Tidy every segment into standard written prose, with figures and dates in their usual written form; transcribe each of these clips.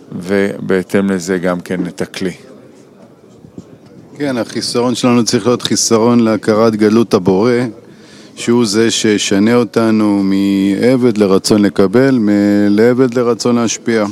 ובהתאם לזה גם כן את הכלי. כן, החיסרון שלנו צריך להיות חיסרון להכרת גדלות הבורא, שהוא זה שישנה אותנו מעבד לרצון לקבל, לעבד לרצון להשפיע.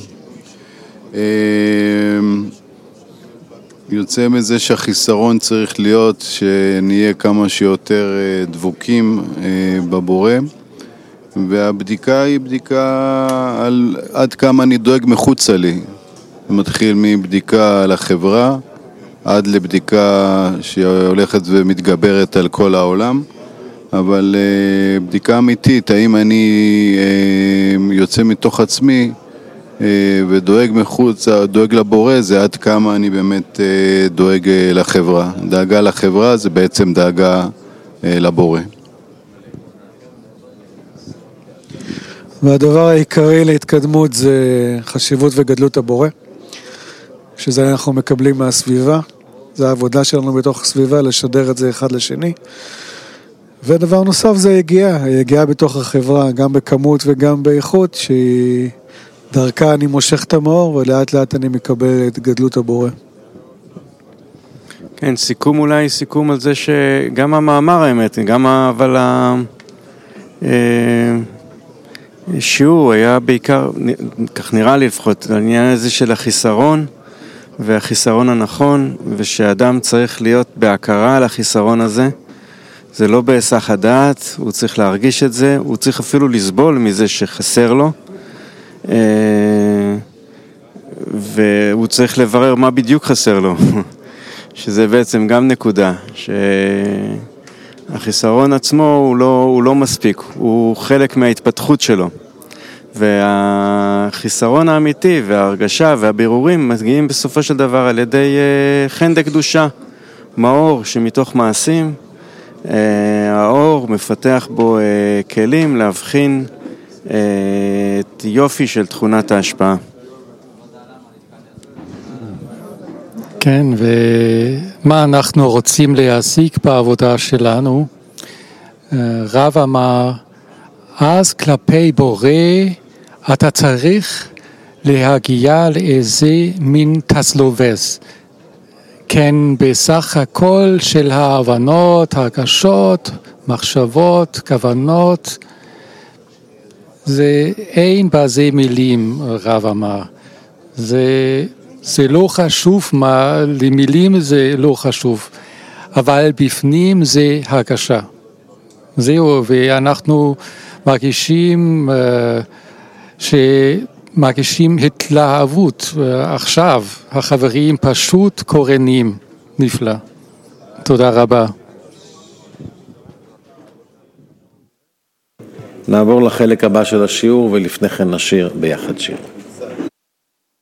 יוצא מזה שהחיסרון צריך להיות שנהיה כמה שיותר דבוקים בבורא, והבדיקה היא בדיקה על עד כמה אני דואג מחוצה לי. מתחיל מבדיקה על החברה, עד לבדיקה שהולכת ומתגברת על כל העולם, אבל בדיקה אמיתית, האם אני יוצא מתוך עצמי ודואג מחוצה, דואג לבורא, זה עד כמה אני באמת דואג לחברה. דאגה לחברה זה בעצם דאגה לבורא. והדבר העיקרי להתקדמות זה חשיבות וגדלות הבורא, שזה אנחנו מקבלים מהסביבה, זה העבודה שלנו בתוך הסביבה, לשדר את זה אחד לשני. ודבר נוסף זה היגיעה בתוך החברה, גם בכמות וגם באיכות, שהיא דרכה אני מושך את המאור, ולאט לאט אני מקבל את גדלות הבורא. כן, סיכום אולי, סיכום על זה שגם המאמר האמת, גם אבל השיעור היה בעיקר, כך נראה לי לפחות, העניין הזה של החיסרון, והחיסרון הנכון, ושאדם צריך להיות בהכרה על החיסרון הזה. זה לא בהיסח הדעת, הוא צריך להרגיש את זה, הוא צריך אפילו לסבול מזה שחסר לו, והוא צריך לברר מה בדיוק חסר לו, שזה בעצם גם נקודה, שהחיסרון עצמו הוא לא מספיק, הוא חלק מההתפתחות שלו. והחיסרון האמיתי וההרגשה והבירורים מגיעים בסופו של דבר על ידי חן דקדושה, מאור שמתוך מעשים, האור מפתח בו כלים להבחין את יופי של תכונת ההשפעה. כן, ומה אנחנו רוצים להשיג בעבודה שלנו? רב אמר, אז כלפי בורא אתה צריך להגיע לאיזה מין תסלובס. כן, בסך הכל של ההבנות, הרגשות, מחשבות, כוונות, זה אין בזה מילים, רב אמר. זה לא חשוב מה, למילים זה לא חשוב, אבל בפנים זה הרגשה. זהו, ואנחנו מרגישים שמרגישים התלהבות עכשיו, החברים פשוט קורנים, נפלא. תודה רבה. נעבור לחלק הבא של השיעור ולפני כן נשיר ביחד שיר.